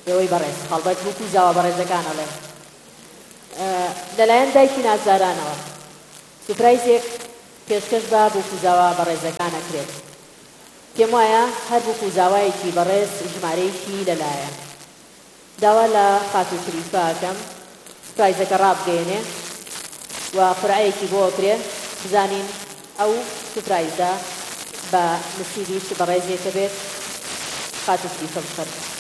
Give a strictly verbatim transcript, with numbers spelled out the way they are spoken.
ئێوەی بەڕێز هەڵبەت بوو کوزاوە بەڕێزەکانەڵێ لەلایەن دایکی نازدارانەوە سورپرایزێک پێشکەش بە بۆ کوزاوە بەڕێزەکانە کرێت. پێم وایە هەر بۆ کوزاوایەکی بەڕێز ژمارەیەکی لەلایە داوا لە خاتو شریفە ئەکەم سورپرایزەکە ڕابگەێنێ و قورعەیەکی بۆ ئەکرێ بزانین ئەو سورپرایزە بە نسیبی چ بەڕێزێکە بێت خاتو شریفە بخەرە.